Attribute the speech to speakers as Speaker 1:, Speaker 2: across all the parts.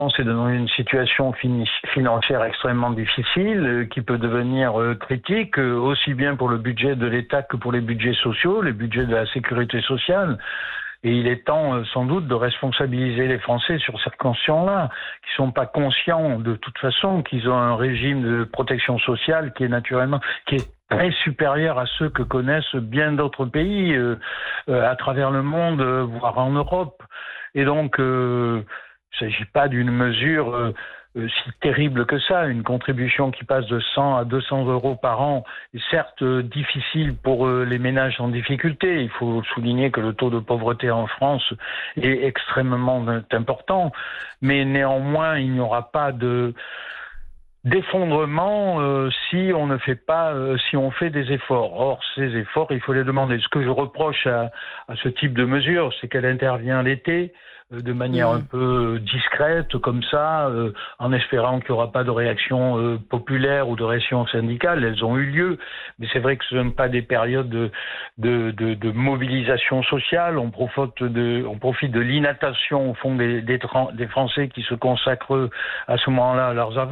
Speaker 1: France est dans une situation financière extrêmement difficile, qui peut devenir critique, aussi bien pour le budget de l'État que pour les budgets sociaux, les budgets de la sécurité sociale. Et il est temps, sans doute, de responsabiliser les Français sur ces questions-là, qui sont pas conscients, de toute façon, qu'ils ont un régime de protection sociale qui est très supérieur à ceux que connaissent bien d'autres pays à travers le monde, voire en Europe. Et donc, il ne s'agit pas d'une mesure si terrible que ça. Une contribution qui passe de 100 à 200 euros par an est certes difficile pour les ménages en difficulté. Il faut souligner que le taux de pauvreté en France est extrêmement important. Mais néanmoins, il n'y aura pas d'effondrement si on ne fait pas, si on fait des efforts. Or, ces efforts, il faut les demander. Ce que je reproche à ce type de mesure, c'est qu'elle intervient l'été, de manière un peu discrète, comme ça, en espérant qu'il n'y aura pas de réaction populaire ou de réaction syndicale. Elles ont eu lieu, mais c'est vrai que ce ne sont pas des périodes de mobilisation sociale. On profite de l'inattention au fond des Français qui se consacrent à ce moment-là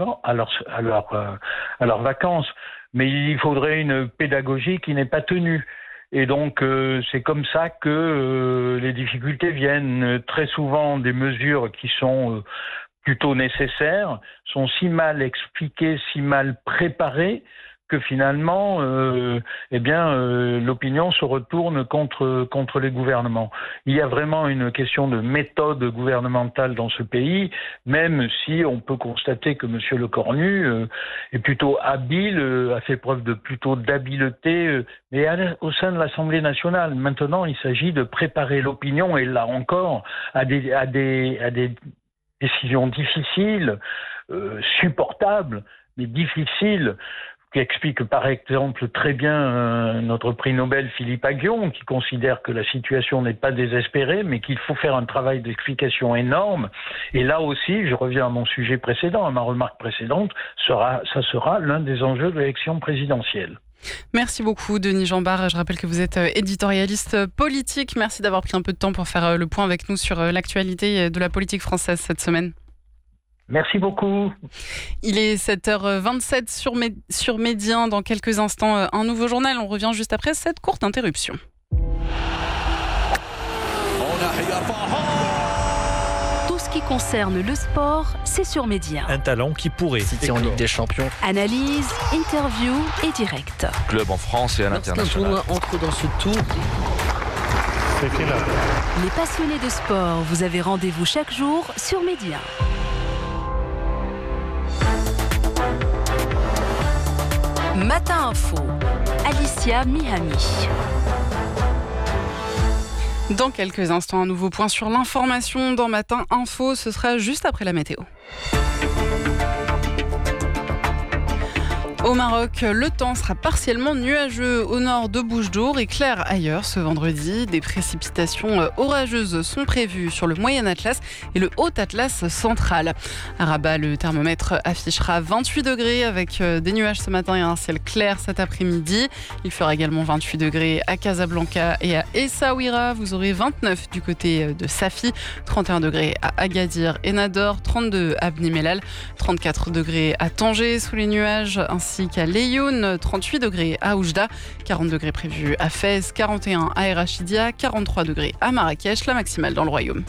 Speaker 1: à leurs vacances. Mais il faudrait une pédagogie qui n'est pas tenue. Et donc, c'est comme ça que les difficultés viennent. Très souvent, des mesures qui sont plutôt nécessaires sont si mal expliquées, si mal préparées, que finalement, l'opinion se retourne contre les gouvernements. Il y a vraiment une question de méthode gouvernementale dans ce pays, même si on peut constater que M. Lecornu est plutôt habile, a fait preuve d'habileté, mais au sein de l'Assemblée nationale. Maintenant, il s'agit de préparer l'opinion, et là encore, à des décisions difficiles, supportables, mais difficiles, qui explique par exemple très bien notre prix Nobel Philippe Aghion, qui considère que la situation n'est pas désespérée, mais qu'il faut faire un travail d'explication énorme. Et là aussi, je reviens à mon sujet précédent, à ma remarque précédente, ça sera l'un des enjeux de l'élection présidentielle.
Speaker 2: Merci beaucoup Denis Jeanbart. Je rappelle que vous êtes éditorialiste politique. Merci d'avoir pris un peu de temps pour faire le point avec nous sur l'actualité de la politique française cette semaine.
Speaker 1: Merci beaucoup.
Speaker 2: Il est 7h27 sur Médien. Dans quelques instants, un nouveau journal. On revient juste après cette courte interruption.
Speaker 3: Tout ce qui concerne le sport, c'est sur Médien.
Speaker 4: Un talent qui pourrait
Speaker 5: citer en Ligue des Champions.
Speaker 3: Analyse, interview et direct.
Speaker 6: Club en France et à l'international.
Speaker 5: Lorsqu'un tournoi entre dans ce tour,
Speaker 3: les passionnés de sport, vous avez rendez-vous chaque jour sur Médien. Matin Info, Alicia Mihami.
Speaker 2: Dans quelques instants, un nouveau point sur l'information dans Matin Info. Ce sera juste après la météo. Au Maroc, le temps sera partiellement nuageux au nord de Bouches-d'Or et clair ailleurs ce vendredi. Des précipitations orageuses sont prévues sur le Moyen Atlas et le Haut Atlas central. À Rabat, le thermomètre affichera 28 degrés avec des nuages ce matin et un ciel clair cet après-midi. Il fera également 28 degrés à Casablanca et à Essaouira. Vous aurez 29 du côté de Safi, 31 degrés à Agadir et Nador, 32 à Bni Mellal, 34 degrés à Tanger sous les nuages, ainsi qu'à Laayoune, 38 degrés à Oujda, 40 degrés prévus à Fès, 41 à Erachidia, 43 degrés à Marrakech, la maximale dans le royaume.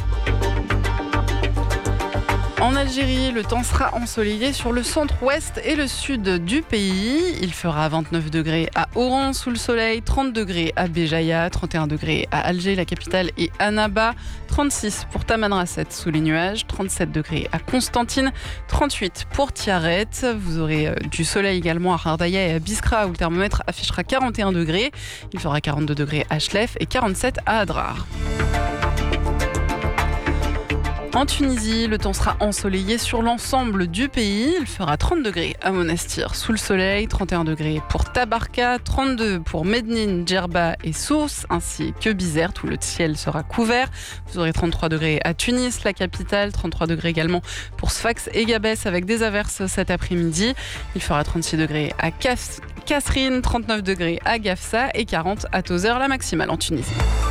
Speaker 2: En Algérie, le temps sera ensoleillé sur le centre-ouest et le sud du pays. Il fera 29 degrés à Oran sous le soleil, 30 degrés à Béjaïa, 31 degrés à Alger, la capitale, et Annaba, 36 pour Tamanrasset sous les nuages, 37 degrés à Constantine, 38 pour Tiaret. Vous aurez du soleil également à Hardaya et à Biskra où le thermomètre affichera 41 degrés. Il fera 42 degrés à Chlef et 47 à Adrar. En Tunisie, le temps sera ensoleillé sur l'ensemble du pays. Il fera 30 degrés à Monastir sous le soleil, 31 degrés pour Tabarka, 32 pour Mednin, Djerba et Sousse, ainsi que Bizerte où le ciel sera couvert. Vous aurez 33 degrés à Tunis, la capitale, 33 degrés également pour Sfax et Gabès avec des averses cet après-midi. Il fera 36 degrés à Kasserine, 39 degrés à Gafsa et 40 à Tozeur, la maximale en Tunisie.